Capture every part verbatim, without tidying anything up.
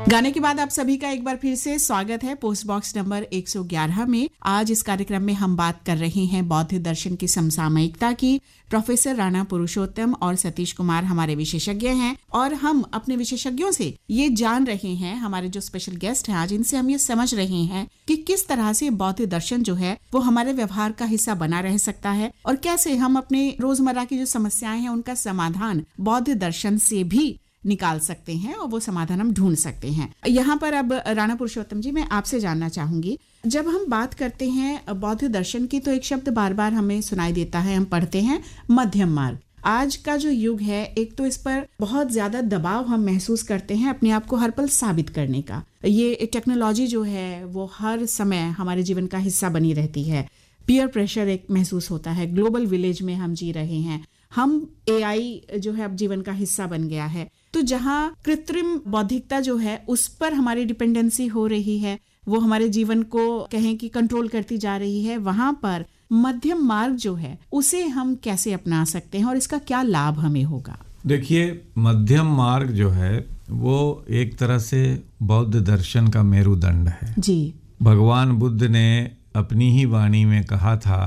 गाने के बाद आप सभी का एक बार फिर से स्वागत है पोस्ट बॉक्स नंबर एक सौ ग्यारह में। आज इस कार्यक्रम में हम बात कर रहे हैं बौद्ध दर्शन की समसामयिकता की। प्रोफेसर राणा पुरुषोत्तम और सतीश कुमार हमारे विशेषज्ञ हैं और हम अपने विशेषज्ञों से ये जान रहे हैं, हमारे जो स्पेशल गेस्ट हैं आज, इनसे हम ये समझ रहे हैं कि किस तरह से बौद्ध दर्शन जो है वो हमारे व्यवहार का हिस्सा बना रह सकता है और कैसे हम अपने रोजमर्रा की जो समस्याएं हैं उनका समाधान बौद्ध दर्शन से भी निकाल सकते हैं और वो समाधान हम ढूंढ सकते हैं। यहाँ पर अब राणा पुरुषोत्तम जी, मैं आपसे जानना चाहूंगी, जब हम बात करते हैं बौद्ध दर्शन की तो एक शब्द बार बार हमें सुनाई देता है, हम पढ़ते हैं मध्यम मार्ग। आज का जो युग है, एक तो इस पर बहुत ज्यादा दबाव हम महसूस करते हैं अपने आप को हर पल साबित करने का। ये टेक्नोलॉजी जो है वो हर समय हमारे जीवन का हिस्सा बनी रहती है। पीयर प्रेशर एक महसूस होता है। ग्लोबल विलेज में हम जी रहे हैं। हम एआई जो है अब जीवन का हिस्सा बन गया है। तो जहाँ कृत्रिम बौद्धिकता जो है उस पर हमारी डिपेंडेंसी हो रही है, वो हमारे जीवन को कहें कि कंट्रोल करती जा रही है, वहां पर मध्यम मार्ग जो है उसे हम कैसे अपना सकते हैं और इसका क्या लाभ हमें होगा? देखिए, मध्यम मार्ग जो है वो एक तरह से बौद्ध दर्शन का मेरुदंड है जी। भगवान बुद्ध ने अपनी ही वाणी में कहा था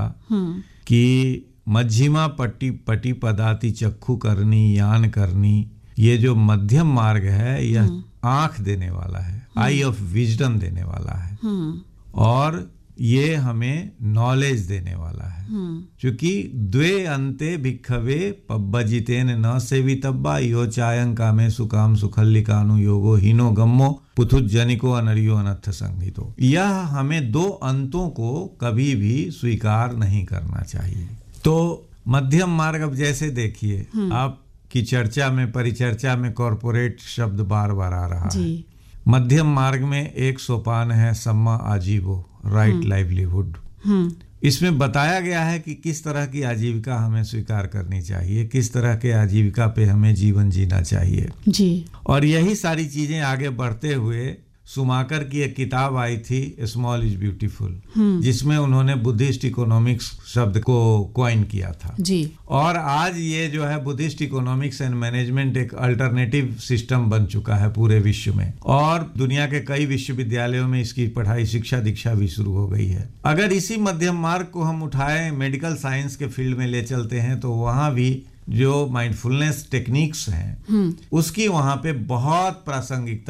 कि मध्यमा पट्टी पटी पदाति चक्षु करनी यान करनी, ये जो मध्यम मार्ग है यह आंख देने वाला है, आई ऑफ विजडम देने वाला है और ये हमें नॉलेज देने वाला है। क्योंकि द्वे अंते भिक्खवे पब्बजितेन न सेवितब्बा यो चायं कामे सुकाम सुखल्लिकानु योगो हीनो गम्मो पुथुज्जनिको अनरियो अनर्थ संहितो। यह हमें दो अंतों को कभी भी स्वीकार नहीं करना चाहिए। तो मध्यम मार्ग, अब जैसे देखिए आप की चर्चा में, परिचर्चा में कॉर्पोरेट शब्द बार बार आ रहा है। मध्यम मार्ग में एक सोपान है सम्मा आजीवो, राइट लाइवलीहुड। इसमें बताया गया है कि किस तरह की आजीविका हमें स्वीकार करनी चाहिए, किस तरह के आजीविका पे हमें जीवन जीना चाहिए जी। और यही सारी चीजें आगे बढ़ते हुए सुमाकर की एक किताब आई थी स्मॉल इज ब्यूटीफुल, जिसमें उन्होंने बुद्धिस्ट इकोनॉमिक्स शब्द को कॉइन किया था जी। और आज ये जो है बुद्धिस्ट इकोनॉमिक्स एंड मैनेजमेंट एक अल्टरनेटिव सिस्टम बन चुका है पूरे विश्व में और दुनिया के कई विश्वविद्यालयों में इसकी पढ़ाई, शिक्षा दीक्षा भी शुरू हो गई है। अगर इसी मध्यम मार्ग को हम उठाएं, मेडिकल साइंस के फील्ड में ले चलते हैं तो वहां भी जो माइंडफुलनेस टेक्निक्स हैं उसकी वहां पे बहुत प्रासंगिकता